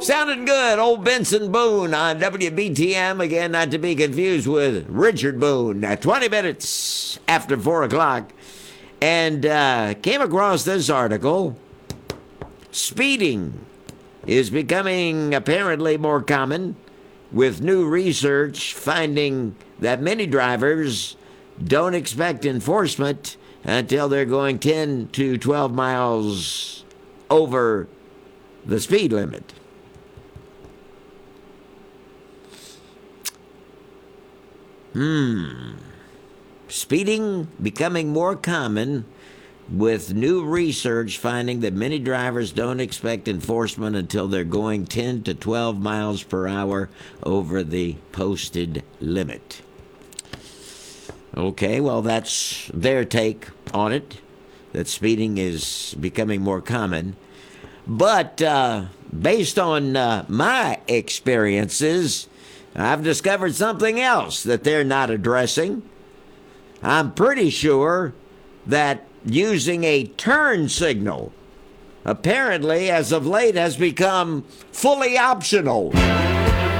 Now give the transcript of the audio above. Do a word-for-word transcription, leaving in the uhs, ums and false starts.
Sounding good, old Benson Boone on W B T M. Again, not to be confused with Richard Boone. At twenty minutes after four o'clock. And uh, came across this article. Speeding is becoming apparently more common, with new research finding that many drivers don't expect enforcement until they're going ten to twelve miles over the speed limit. Hmm. Speeding becoming more common, with new research finding that many drivers don't expect enforcement until they're going ten to twelve miles per hour over the posted limit. Okay, well, that's their take on it, that speeding is becoming more common. But uh, based on uh, my experiences, I've discovered something else that they're not addressing. I'm pretty sure that using a turn signal, apparently, as of late, has become fully optional.